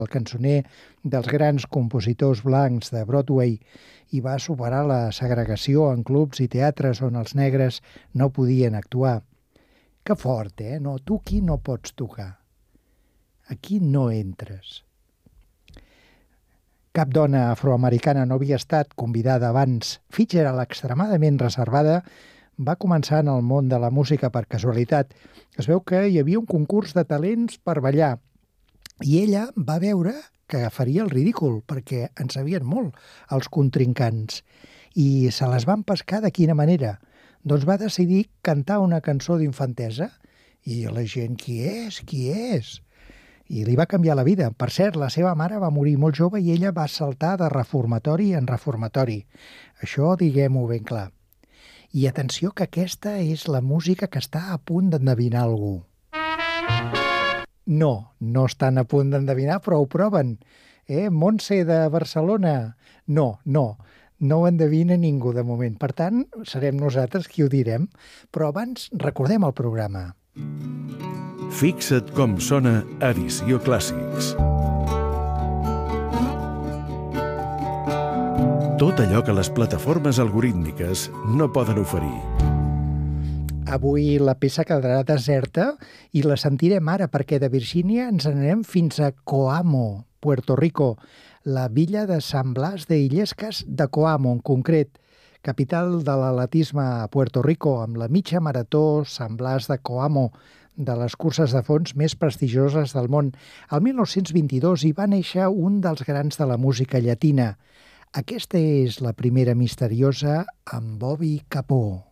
el cançoner dels grans compositors blancs de Broadway i va superar la segregació en clubs i teatres on els negres no podien actuar. Que fort, No, tu aquí no pots tocar. Aquí no entres. Cap dona afroamericana no havia estat convidada abans. Fitch era l'extremadament reservada. Va començar en el món de la música per casualitat. Es veu que hi havia un concurs de talents per ballar i ella va veure que faria el ridícul perquè en sabien molt els contrincants i se les van pescar de quina manera? Doncs va decidir cantar una cançó d'infantesa i la gent, qui és? I li va canviar la vida. Per cert, la seva mare va morir molt jove i ella va saltar de reformatori en reformatori. Això diguem-ho ben clar. I atenció que aquesta és la música que està a punt d'endevinar algú. No estan a punt d'endevinar, però ho proven. Montse de Barcelona? No ho endevina ningú de moment. Per tant, serem nosaltres qui ho direm. Però abans recordem el programa. Fixa't com sona Edició Clàssics. Tot allò que les plataformes algorítmiques no poden oferir. Avui la peça quedarà deserta i la sentirem ara perquè de Virgínia ens anem fins a Coamo, Puerto Rico, la villa de San Blas de Illescas de Coamo en concret, capital de l'atletisme a Puerto Rico, amb la mitja marató San Blas de Coamo, de les curses de fons més prestigioses del món. El 1922 hi va néixer un dels grans de la música llatina. Aquesta és la primera misteriosa amb Bobby Capó.